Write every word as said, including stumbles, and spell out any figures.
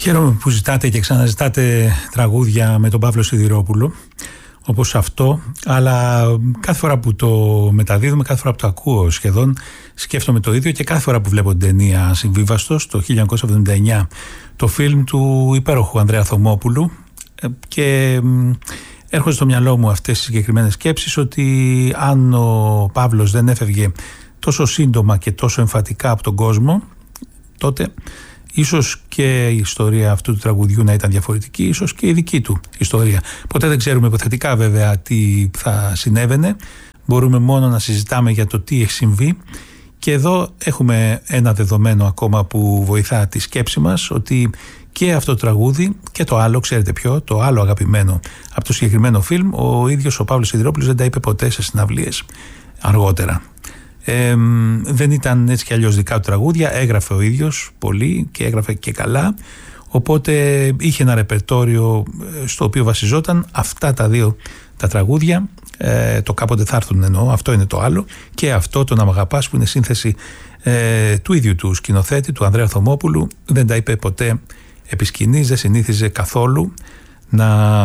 Χαίρομαι που ζητάτε και ξαναζητάτε τραγούδια με τον Παύλο Σιδηρόπουλο, όπως αυτό, αλλά κάθε φορά που το μεταδίδουμε, κάθε φορά που το ακούω σχεδόν, σκέφτομαι το ίδιο και κάθε φορά που βλέπω την ταινία Συμβίβαστος, το χίλια εννιακόσια εβδομήντα εννιά, το φιλμ του υπέροχου Ανδρέα Θωμόπουλου, και έρχονται στο μυαλό μου αυτές τις συγκεκριμένες σκέψεις ότι αν ο Παύλος δεν έφευγε τόσο σύντομα και τόσο εμφατικά από τον κόσμο, τότε ίσως και η ιστορία αυτού του τραγουδιού να ήταν διαφορετική, ίσως και η δική του ιστορία. Ποτέ δεν ξέρουμε υποθετικά βέβαια τι θα συνέβαινε, μπορούμε μόνο να συζητάμε για το τι έχει συμβεί. Και εδώ έχουμε ένα δεδομένο ακόμα που βοηθά τη σκέψη μας, ότι και αυτό το τραγούδι και το άλλο, ξέρετε ποιο, το άλλο αγαπημένο από το συγκεκριμένο φιλμ, ο ίδιος ο Παύλος Σιδηρόπουλος δεν τα είπε ποτέ σε συναυλίες αργότερα. Ε, δεν ήταν έτσι κι αλλιώς δικά του τραγούδια, έγραφε ο ίδιος πολύ και έγραφε και καλά, οπότε είχε ένα ρεπερτόριο στο οποίο βασιζόταν. Αυτά τα δύο τα τραγούδια, ε, το κάποτε θα έρθουν εννοώ, αυτό είναι το άλλο, και αυτό το να μ' αγαπάς που είναι σύνθεση ε, του ίδιου του σκηνοθέτη, του Ανδρέα Θωμόπουλου, δεν τα είπε ποτέ επί σκηνής, δεν συνήθιζε καθόλου να